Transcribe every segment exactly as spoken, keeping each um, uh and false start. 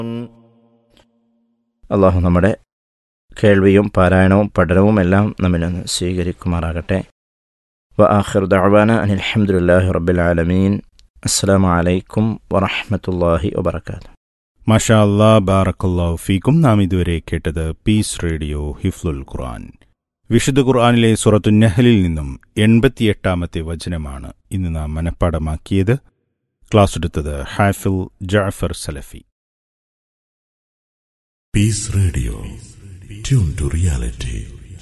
അള്ളാഹു നമ്മുടെ കേൾവിയും പാരായണവും പഠനവും എല്ലാം നമ്മിൽ നിന്ന് സ്വീകരിക്കുമാറാകട്ടെ. വ ആഖിറു ദഅ്വാനാ അനിൽ ഹംദുലില്ലാഹി റബ്ബിൽ ആലമീൻ. അസ്സലാമു അലൈക്കും വറഹ്മത്തുള്ളാഹി വബറകാതുഹു. മാഷാ അല്ലാ, ബാറക്കല്ലാഹു ഫീക്കും. നാം ഇതുവരെ കേട്ടത് പീസ് റേഡിയോ ഹിഫ്ലുൽ ഖുർആൻ. വിശുദ്ധ ഖുർആനിലെ സൂറത്തുൻ നഹ്ലിൽ നിന്നും എൺപത്തിയെട്ടാമത്തെ വചനമാണ് ഇന്ന് നാം മനഃപ്പാടമാക്കിയത്. ക്ലാസ് എടുത്തത് ഹാഫിൽ ജഅഫർ സലഫി. Piece radio, tune to reality.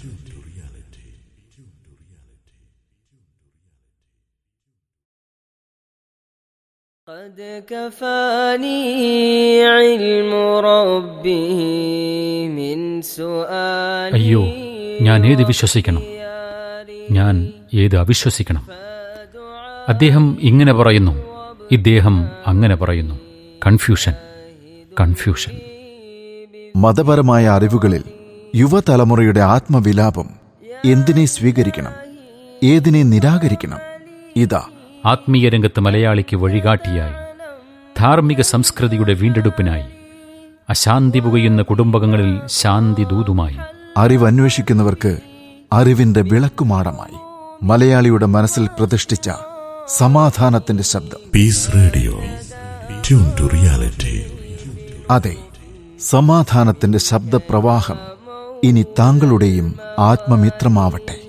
قد كفاني علم ربه من سؤالي. അയ്യോ, ഞാൻ ഏത് വിശ്വസിക്കണം, ഞാൻ ഏത് അവിശ്വസിക്കണം? അദ്ദേഹം ഇങ്ങനെ പറയുന്നു, ഇദ്ദേഹം അങ്ങനെ പറയുന്നു. Confusion, confusion. മതപരമായ അറിവുകളിൽ യുവതലമുറയുടെ ആത്മവിലാപം. എന്തിനെ സ്വീകരിക്കണം, ഏതിനെ നിരാകരിക്കണം? ഇതാ ആത്മീയ രംഗത്ത് മലയാളിക്ക് വഴികാട്ടിയായി, ധാർമ്മിക സംസ്കൃതിയുടെ വീണ്ടെടുപ്പിനായി, അശാന്തി പുകയുന്ന കുടുംബങ്ങളിൽ ശാന്തി ദൂതുമായി, അറിവന്വേഷിക്കുന്നവർക്ക് അറിവിന്റെ വിളക്കുമാടമായി, മലയാളിയുടെ മനസ്സിൽ പ്രതിഷ്ഠിച്ച സമാധാനത്തിന്റെ ശബ്ദം. Piece radio, tune to reality. അതെ, സമാധാനത്തിന്റെ ശബ്ദപ്രവാഹം ഇനി താങ്കളുടെയും ആത്മമിത്രമാവട്ടെ.